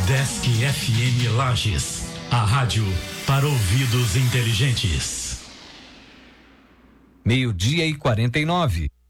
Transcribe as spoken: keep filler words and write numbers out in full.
Desk F M Lages, a rádio para ouvidos inteligentes. Meio-dia e quarenta e nove.